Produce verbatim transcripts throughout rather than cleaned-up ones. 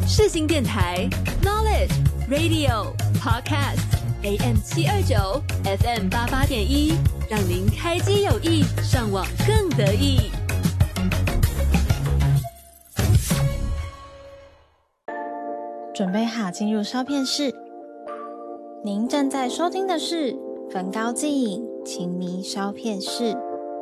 世新电台 Knowledge Radio Podcast A M 七二九 F M 八八点一，让您开机有益，上网更得意。 准备好进入烧片室。您正在收听的是焚高继影情迷烧片室。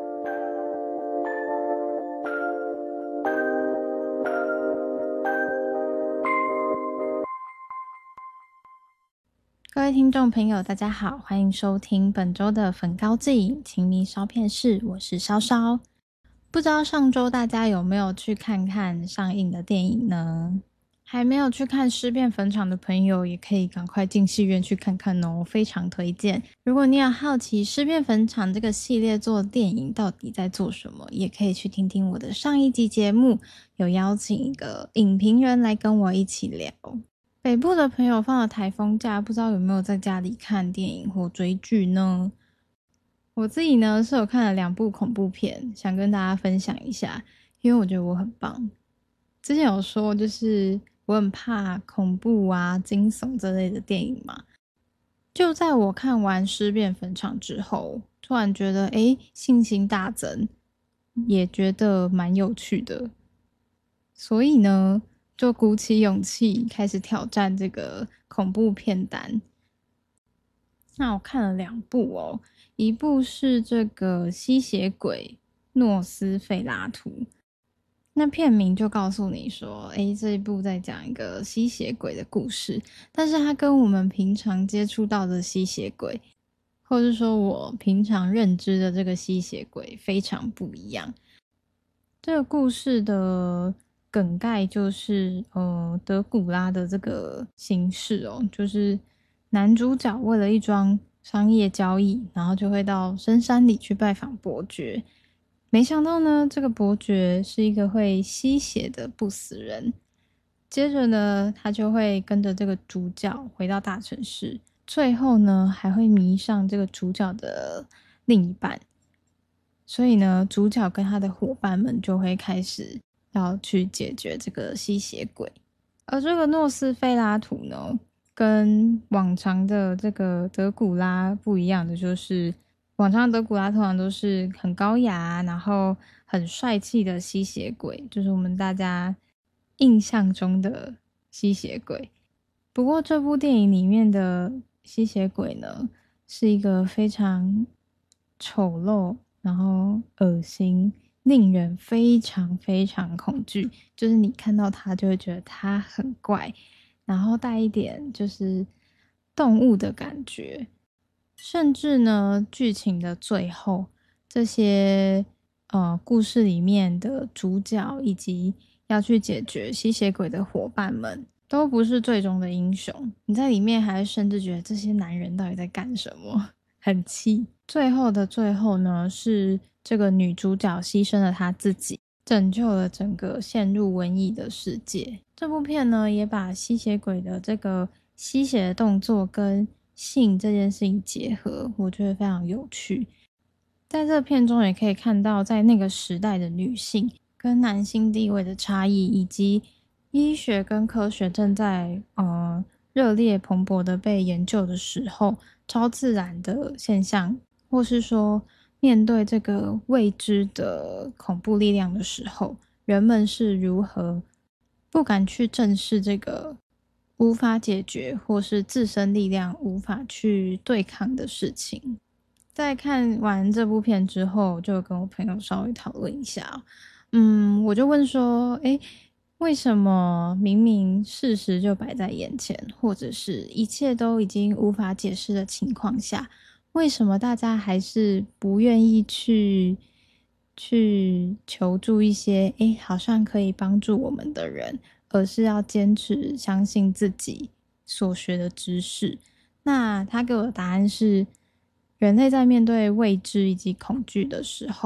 各位听众朋友大家好，欢迎收听本周的焚高继影情迷烧片室，我是烧烧。不知道上周大家有没有去看看上映的电影呢？还没有去看尸变坟场的朋友也可以赶快进戏院去看看哦，非常推荐。如果你有好奇尸变坟场这个系列做电影到底在做什么，也可以去听听我的上一集节目，有邀请一个影评人来跟我一起聊。北部的朋友放了台风假，不知道有没有在家里看电影或追剧呢？我自己呢是有看了两部恐怖片，想跟大家分享一下，因为我觉得我很棒。之前有说就是我很怕恐怖啊、惊悚这类的电影嘛。就在我看完《尸变坟场》之后，突然觉得诶信心大增，也觉得蛮有趣的。所以呢，就鼓起勇气开始挑战这个恐怖片单。那我看了两部哦，一部是这个吸血鬼诺斯费拉图。那片名就告诉你说，诶，这一部在讲一个吸血鬼的故事，但是它跟我们平常接触到的吸血鬼，或是说我平常认知的这个吸血鬼非常不一样。这个故事的梗概就是呃德古拉的这个形式哦，就是男主角为了一桩商业交易，然后就会到深山里去拜访伯爵。没想到呢，这个伯爵是一个会吸血的不死人。接着呢，他就会跟着这个主角回到大城市，最后呢，还会迷上这个主角的另一半。所以呢，主角跟他的伙伴们就会开始要去解决这个吸血鬼。而这个诺斯费拉图呢，跟往常的这个德古拉不一样的就是，往常的德古拉通常都是很高雅，然后很帅气的吸血鬼，就是我们大家印象中的吸血鬼。不过这部电影里面的吸血鬼呢，是一个非常丑陋，然后恶心，令人非常非常恐惧，就是你看到他就会觉得他很怪，然后带一点就是动物的感觉。甚至呢，剧情的最后，这些呃故事里面的主角以及要去解决吸血鬼的伙伴们，都不是最终的英雄。你在里面还甚至觉得这些男人到底在干什么，很气。最后的最后呢，是这个女主角牺牲了她自己，拯救了整个陷入瘟疫的世界。这部片呢，也把吸血鬼的这个吸血的动作跟性这件事情结合，我觉得非常有趣。在这片中也可以看到在那个时代的女性跟男性地位的差异，以及医学跟科学正在呃热烈蓬勃的被研究的时候，超自然的现象，或是说面对这个未知的恐怖力量的时候，人们是如何不敢去正视这个无法解决或是自身力量无法去对抗的事情。在看完这部片之后，就跟我朋友稍微讨论一下。嗯，我就问说，诶，为什么明明事实就摆在眼前，或者是一切都已经无法解释的情况下，为什么大家还是不愿意去去求助一些诶好像可以帮助我们的人，而是要坚持相信自己所学的知识？那他给我的答案是，人类在面对未知以及恐惧的时候，